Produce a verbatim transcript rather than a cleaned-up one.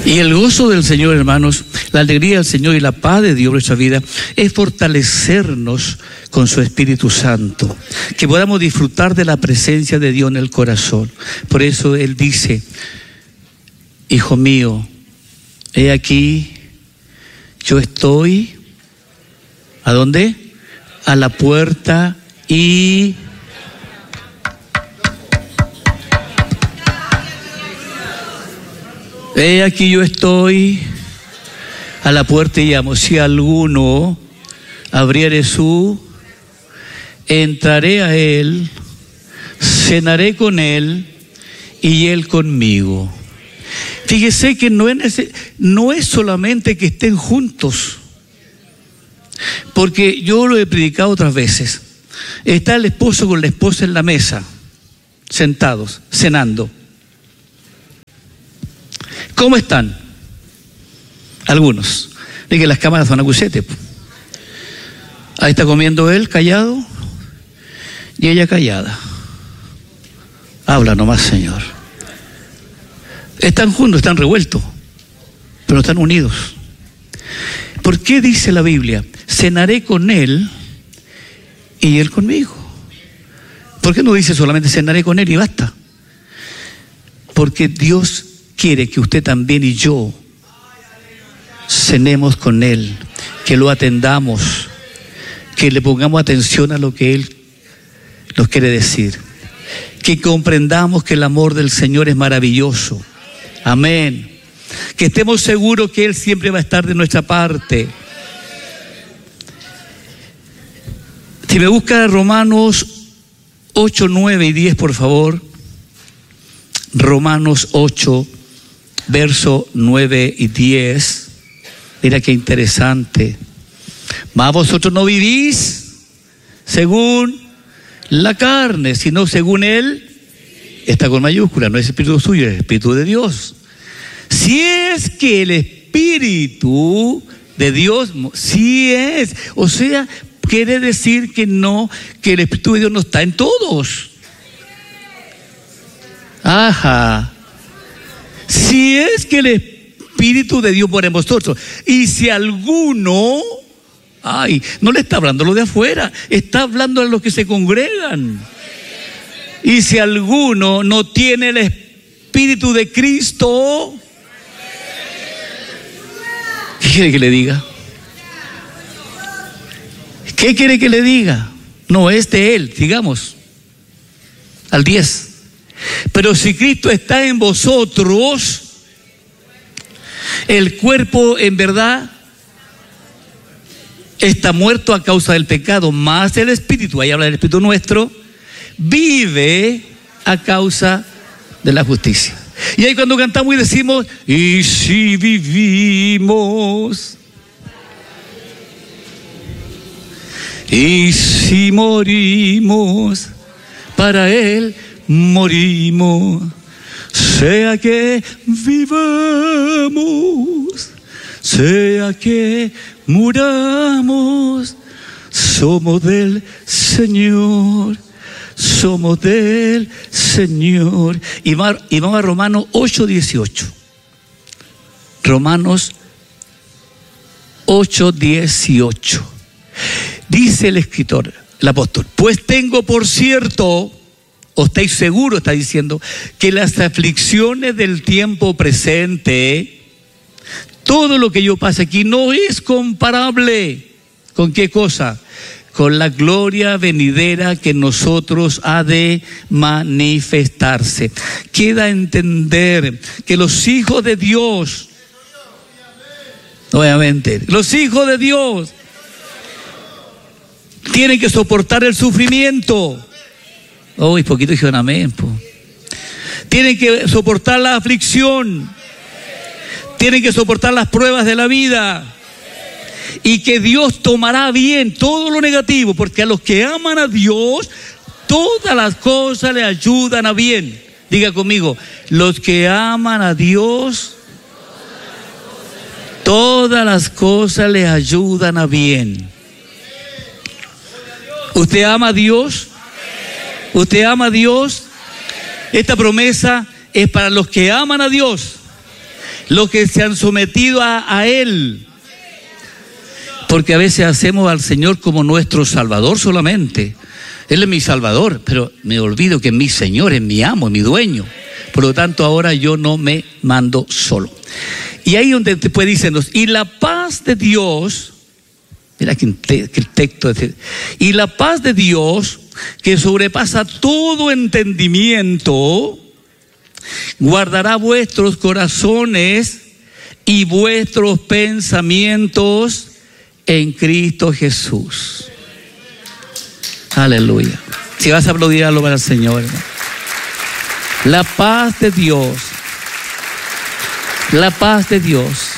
Y el gozo del Señor, hermanos, la alegría del Señor y la paz de Dios en nuestra vida es fortalecernos con su Espíritu Santo, que podamos disfrutar de la presencia de Dios en el corazón. Por eso Él dice: hijo mío, he aquí, yo estoy, ¿a dónde? A la puerta y... He aquí yo estoy a la puerta y llamo. Si alguno abriere su, entraré a él, cenaré con él y él conmigo. Fíjese que no es, no es solamente que estén juntos, porque yo lo he predicado otras veces. Está el esposo con la esposa en la mesa, sentados, cenando. ¿Cómo están? Algunos. De que las cámaras son acuchete. Ahí está comiendo él callado y ella callada. Habla nomás, Señor. Están juntos, están revueltos, pero están unidos. ¿Por qué dice la Biblia? Cenaré con él y él conmigo. ¿Por qué no dice solamente cenaré con él y basta? Porque Dios quiere que usted también y yo cenemos con Él, que lo atendamos, que le pongamos atención a lo que Él nos quiere decir, que comprendamos que el amor del Señor es maravilloso. Amén. Que estemos seguros que Él siempre va a estar de nuestra parte. Si me busca Romanos ocho, nueve y diez, por favor. Romanos ocho, verso nueve y diez. Mira qué interesante. Mas vosotros no vivís según la carne, sino según Él. Está con mayúscula, no es espíritu suyo, es el Espíritu de Dios. Si es que el Espíritu de Dios, sí es. O sea, quiere decir que no, que el Espíritu de Dios no está en todos. Ajá. Si es que el Espíritu de Dios mora en vosotros, y si alguno, ay, no le está hablando a los de afuera, está hablando a los que se congregan. Y si alguno no tiene el Espíritu de Cristo, ¿qué quiere que le diga? ¿Qué quiere que le diga? No es de Él, digamos, al diez. Pero si Cristo está en vosotros, el cuerpo en verdad está muerto a causa del pecado, más el Espíritu, ahí habla del Espíritu nuestro, vive a causa de la justicia. Y ahí cuando cantamos y decimos, y si vivimos, y si morimos, para Él morimos, sea que vivamos, sea que muramos, somos del Señor, somos del Señor. Y vamos a Romanos ocho, dieciocho. Romanos ocho, dieciocho. Dice el escritor, el apóstol: pues tengo por cierto, o estáis seguros, está diciendo, que las aflicciones del tiempo presente, todo lo que yo pase aquí no es comparable. ¿Con qué cosa? Con la gloria venidera que en nosotros ha de manifestarse. Queda a entender que los hijos de Dios, obviamente, los hijos de Dios tienen que soportar el sufrimiento. Uy, poquito dijeron amén. Po. Tienen que soportar la aflicción. Tienen que soportar las pruebas de la vida. Y que Dios tomará bien todo lo negativo, porque a los que aman a Dios, todas las cosas le ayudan a bien. Diga conmigo, los que aman a Dios, todas las cosas le ayudan a bien. ¿Usted ama a Dios? ¿Usted ama a Dios? Esta promesa es para los que aman a Dios. los que se han sometido a, a Él. Porque a veces hacemos al Señor como nuestro Salvador solamente. Él es mi Salvador, pero me olvido que es mi Señor, es mi amo, es mi dueño. Por lo tanto, ahora yo no me mando solo. Y ahí donde después dicen, y la paz de Dios, mira que el texto dice, y la paz de Dios, que sobrepasa todo entendimiento, guardará vuestros corazones y vuestros pensamientos en Cristo Jesús. Aleluya. Si vas a aplaudir, algo para el Señor, hermano. La paz de Dios, la paz de Dios